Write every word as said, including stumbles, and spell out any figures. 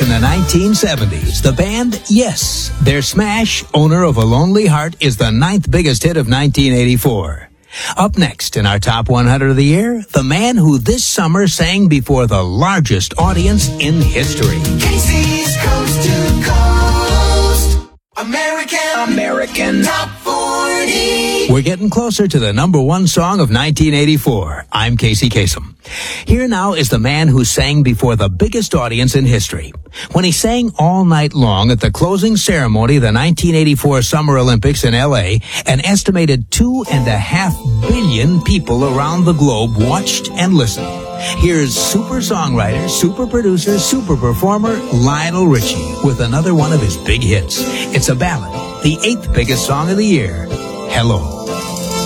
in the nineteen seventies, the band Yes, their smash, Owner of a Lonely Heart, is the ninth biggest hit of nineteen eighty-four. Up next in our top one hundred of the year, the man who this summer sang before the largest audience in history. Casey's Coast to Coast, American, American Top forty. We're getting closer to the number one song of nineteen eighty-four. I'm Casey Kasem. Here now is the man who sang before the biggest audience in history. When he sang all night long at the closing ceremony of the nineteen eighty-four Summer Olympics in L A, an estimated two and a half billion people around the globe watched and listened. Here's super songwriter, super producer, super performer Lionel Richie with another one of his big hits. It's a ballad, the eighth biggest song of the year, Hello.